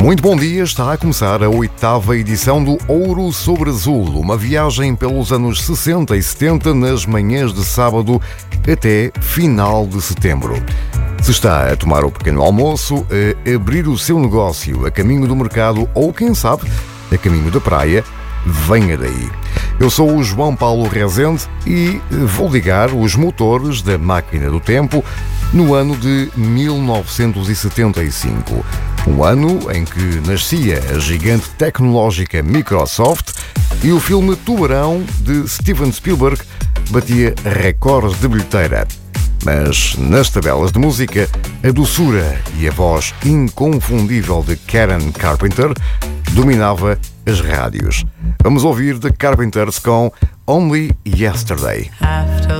Muito bom dia, está a começar a 8ª edição do Ouro sobre Azul, uma viagem pelos anos 60 e 70 nas manhãs de sábado até final de setembro. Se está a tomar o pequeno almoço, a abrir o seu negócio a caminho do mercado ou, quem sabe, a caminho da praia, venha daí. Eu sou o João Paulo Rezende e vou ligar os motores da máquina do tempo no ano de 1975. Um ano em que nascia a gigante tecnológica Microsoft e o filme Tubarão de Steven Spielberg batia recordes de bilheteira. Mas nas tabelas de música, a doçura e a voz inconfundível de Karen Carpenter dominava as rádios. Vamos ouvir The Carpenters com Only Yesterday.